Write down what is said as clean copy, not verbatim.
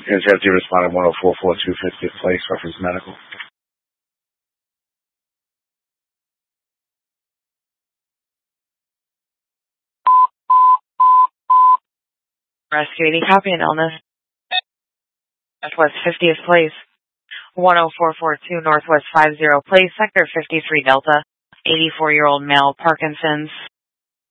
Interceptor responded 10442 50th place, reference medical. Rescue 80, copy an illness. Northwest 50th place, 10442 Northwest 50 place, sector 53 Delta, 84-year-old male, Parkinson's.